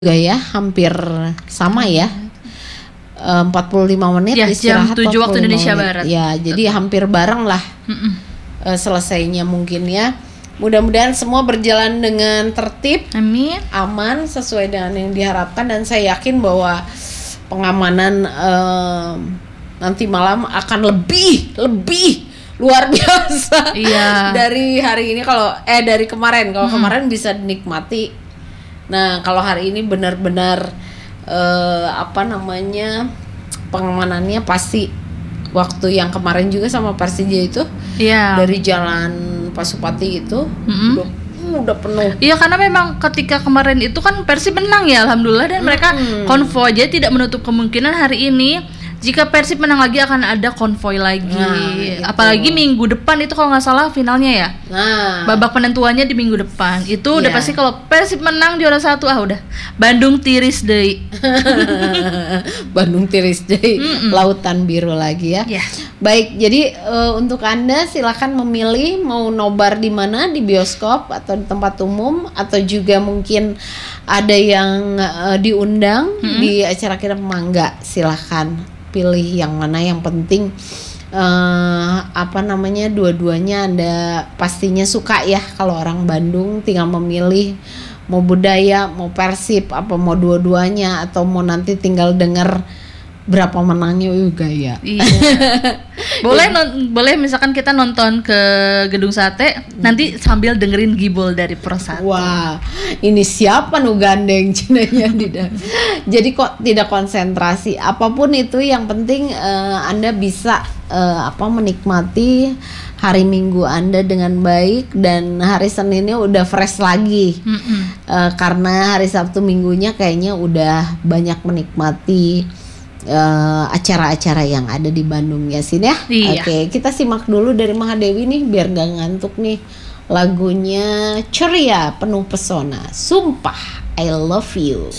juga ya, hampir sama ya. 45 menit Ya, istirahat, jam 7 waktu 45 Indonesia menit. Barat. Ya, jadi hampir bareng lah selesainya mungkin ya. Mudah-mudahan semua berjalan dengan tertib, Amin. aman, sesuai dengan yang diharapkan, dan saya yakin bahwa pengamanan nanti malam akan lebih luar biasa Iya. dari hari ini. Kalau dari kemarin, kalau kemarin bisa dinikmati. Nah, kalau hari ini benar-benar pengamanannya pasti waktu yang kemarin juga sama Persija itu. Iya. Dari Jalan Pasupati itu udah penuh. Iya, karena memang ketika kemarin itu kan Persib menang ya, alhamdulillah, dan mereka konvoy, jadi tidak menutup kemungkinan hari ini jika Persib menang lagi akan ada konvoy lagi. Nah, apalagi minggu depan itu kalau nggak salah finalnya ya. Nah, Babak penentuannya di minggu depan. Itu udah Iya. pasti kalau Persib menang juara 1 udah Bandung tiris deui. Bandung tiris deh, lautan biru lagi ya. Ya. Baik, jadi untuk Anda silakan memilih mau nobar di mana, di bioskop atau di tempat umum, atau juga mungkin ada yang diundang di acara kita Mangga. Silakan pilih yang mana, yang penting dua-duanya Anda pastinya suka ya. Kalau orang Bandung tinggal memilih mau budaya, mau Persib, apa mau dua-duanya, atau mau nanti tinggal denger berapa menangnya juga ya. Iya. boleh misalkan kita nonton ke Gedung Sate nanti sambil dengerin Gibol dari Pro 1. Wah, ini siapa nu gandeng cenanya jadi kok tidak konsentrasi. Apapun itu, yang penting Anda bisa menikmati hari Minggu Anda dengan baik, dan hari Seninnya udah fresh lagi. Karena hari Sabtu Minggunya kayaknya udah banyak menikmati acara-acara yang ada di Bandung ya, Sin ya. Iya. Oke, kita simak dulu dari Mahadewi nih biar gak ngantuk nih. Lagunya ceria penuh pesona, Sumpah I Love You.